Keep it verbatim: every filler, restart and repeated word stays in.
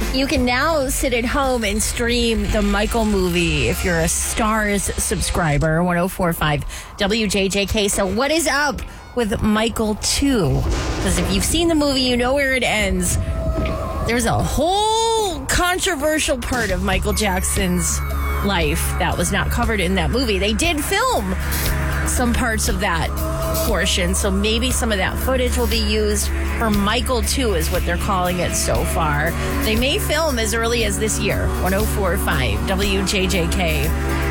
You can now sit at home and stream the Michael movie if you're a Stars subscriber, ten forty-five W J J K. So what is up with Michael two? Because if you've seen the movie, you know where it ends. There's a whole controversial part of Michael Jackson's life that was not covered in that movie. They did film some parts of that portion, so maybe some of that footage will be used for Michael two is what they're calling it so far. They may film as early as this year. ten forty-five W J J K.